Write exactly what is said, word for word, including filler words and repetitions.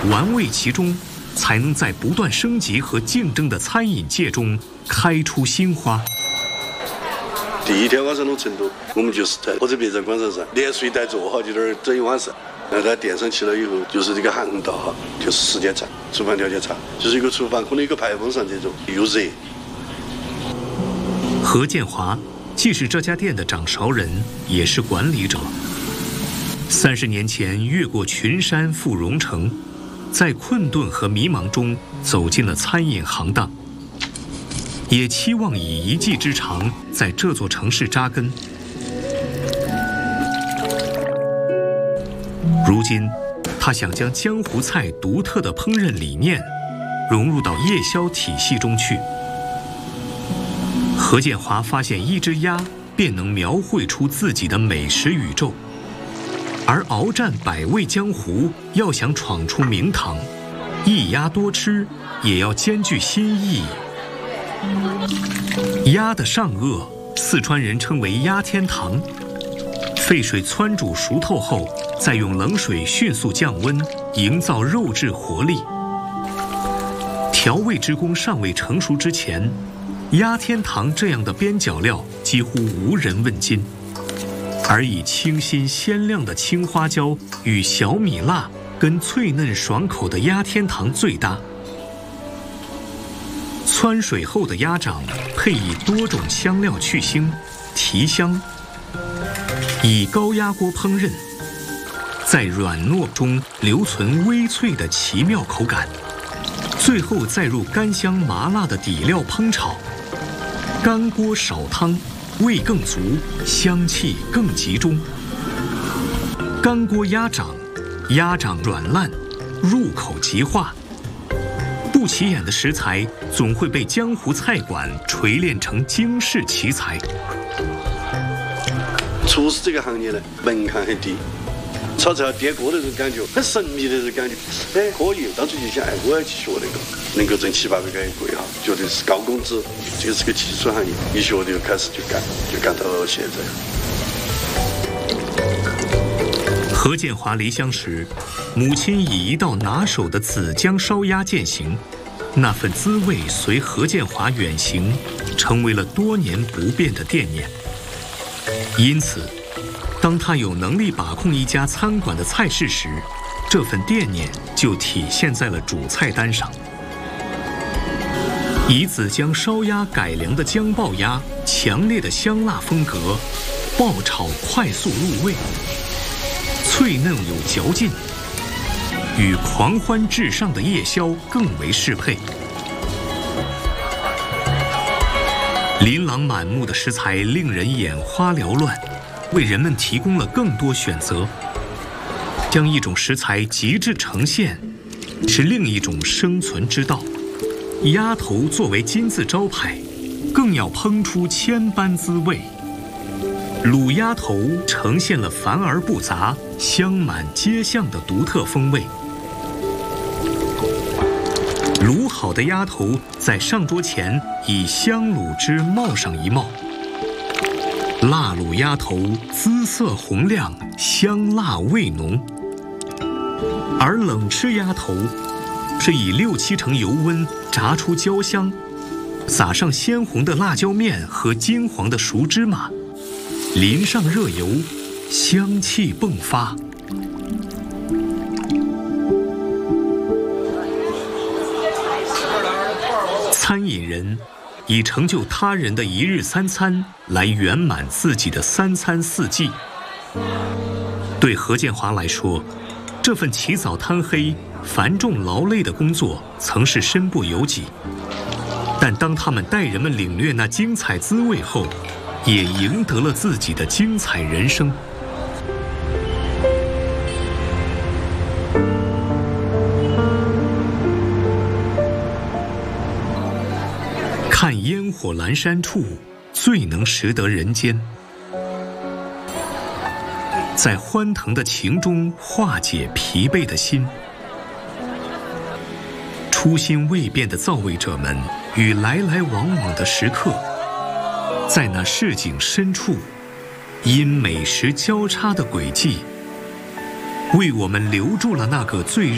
玩味其中，才能在不断升级和竞争的餐饮界中开出新花。 第一天晚上到成都，我们就是在火车别站广场上连睡带坐哈，就在那儿整一晚上。然后他垫上去了以后，就是这个航道哈，就是时间长，厨房条件差，就是一个厨房可能一个排风扇这种，又热。 何建华既是这家店的掌勺人，也是管理者。三十年前越过群山赴蓉城，在困顿和迷茫中走进了餐饮行当，也期望以一技之长在这座城市扎根。如今，他想将江湖菜独特的烹饪理念融入到夜宵体系中去。何建华发现，一只鸭便能描绘出自己的美食宇宙，而鏖战百味江湖要想闯出名堂，一鸭多吃也要兼具新意。鸭的上颚，四川人称为鸭天堂，沸水汆煮熟透后，再用冷水迅速降温，营造肉质活力。调味之功尚未成熟之前，鸭天堂这样的边角料几乎无人问津，而以清新鲜亮的青花椒与小米辣跟脆嫩爽口的鸭天堂最搭。汆水后的鸭掌配以多种香料去腥提香，以高压锅烹饪，在软糯中留存微脆的奇妙口感，最后再入干香麻辣的底料烹炒，干锅少汤，味更足，香气更集中。干锅鸭掌，鸭掌软烂，入口即化。不起眼的食材总会被江湖菜馆锤炼成惊世奇才。 厨师这个行业呢，门槛很低，炒菜要颠锅的那种感觉，很神秘的那种感觉。哎，可以，当初就想，哎，我要去学那个，能够挣七八百块一个月哈，觉得是高工资，这个是个基础行业，一学就开始就干，就干到了现在。 何建华离乡时，母亲以一道拿手的紫姜烧鸭饯行，那份滋味随何建华远行，成为了多年不变的惦念。因此，当他有能力把控一家餐馆的菜式时，这份惦念就体现在了主菜单上。以紫姜烧鸭改良的姜爆鸭，强烈的香辣风格，爆炒快速入味，脆嫩有嚼劲，与狂欢至上的夜宵更为适配。琳琅满目的食材令人眼花缭乱，为人们提供了更多选择。将一种食材极致呈现，是另一种生存之道。鸭头作为金字招牌，更要烹出千般滋味。卤鸭头呈现了繁而不杂、香满街巷的独特风味。卤好的鸭头在上桌前以香卤汁冒上一冒，辣卤鸭头姿色红亮，香辣味浓。而冷吃鸭头是以六七成油温炸出焦香，撒上鲜红的辣椒面和金黄的熟芝麻，淋上热油，香气迸发。餐饮人以成就他人的一日三餐来圆满自己的三餐四季。对何建华来说，这份起早贪黑、繁重劳累的工作曾是身不由己，但当他们带人们领略那精彩滋味后，也赢得了自己的精彩人生。看烟火阑珊处，最能识得人间。在欢腾的情中化解疲惫的心。初心未变的造味者们与来来往往的食客，在那市井深处，因美食交叉的轨迹，为我们留住了那个最